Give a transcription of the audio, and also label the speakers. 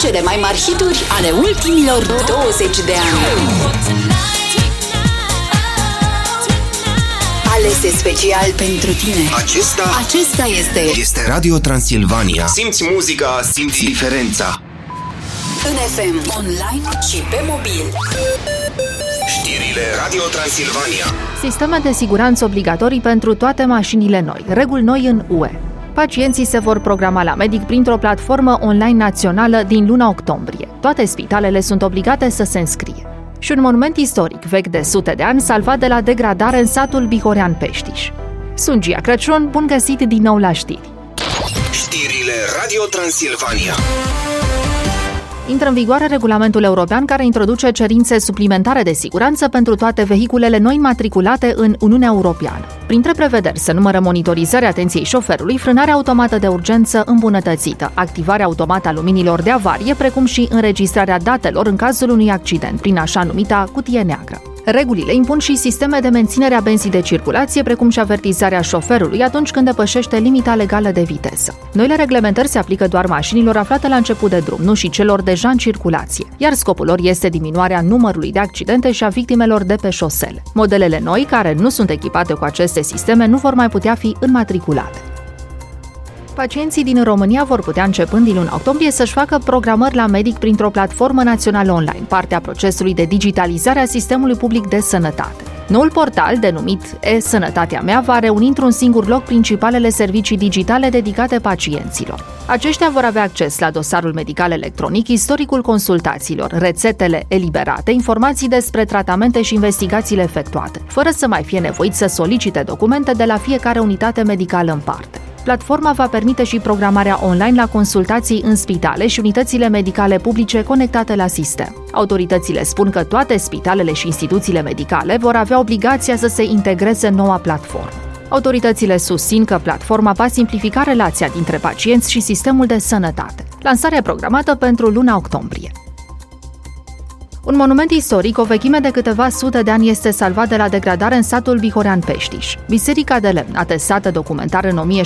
Speaker 1: cele mai mari hituri ale ultimilor 20 de ani. Alese special pentru tine. Acesta este
Speaker 2: Radio Transilvania. Simți muzica, simți diferența.
Speaker 1: în FM, online și pe mobil.
Speaker 2: Știrile Radio Transilvania.
Speaker 3: Sisteme de siguranță obligatorii pentru toate mașinile noi. Reguli noi în UE. Pacienții se vor programa la medic printr-o platformă online națională din luna octombrie. Toate spitalele sunt obligate să se înscrie. Și un monument istoric vechi de sute de ani salvat de la degradare în satul Bihorean Peștiș. Sunt Gia Crăciun, bun găsit din nou la știri.
Speaker 2: Știrile Radio Transilvania.
Speaker 3: Intră în vigoare regulamentul european care introduce cerințe suplimentare de siguranță pentru toate vehiculele noi înmatriculate în Uniunea Europeană. Printre prevederi se numără monitorizarea atenției șoferului, frânarea automată de urgență îmbunătățită, activarea automată a luminilor de avarie, precum și înregistrarea datelor în cazul unui accident, prin așa numita cutie neagră. Regulile impun și sisteme de menținere a benzii de circulație, precum și avertizarea șoferului atunci când depășește limita legală de viteză. Noile reglementări se aplică doar mașinilor aflate la început de drum, nu și celor deja în circulație, iar scopul lor este diminuarea numărului de accidente și a victimelor de pe șosele. Modelele noi, care nu sunt echipate cu aceste sisteme, nu vor mai putea fi înmatriculate. Pacienții din România vor putea, începând din luna octombrie, să-și facă programări la medic printr-o platformă națională online, parte a procesului de digitalizare a sistemului public de sănătate. Noul portal, denumit E-Sănătatea Mea, va reuni într-un singur loc principalele servicii digitale dedicate pacienților. Aceștia vor avea acces la dosarul medical electronic, istoricul consultațiilor, rețetele eliberate, informații despre tratamente și investigațiile efectuate, fără să mai fie nevoit să solicite documente de la fiecare unitate medicală în parte. Platforma va permite și programarea online la consultații în spitale și unitățile medicale publice conectate la sistem. Autoritățile spun că toate spitalele și instituțiile medicale vor avea obligația să se integreze în noua platformă. Autoritățile susțin că platforma va simplifica relația dintre pacienți și sistemul de sănătate. Lansarea e programată pentru luna octombrie. Un monument istoric, o vechime de câteva sute de ani, este salvat de la degradare în satul Bihorean Peștiș. Biserica de lemn, atestată documentar în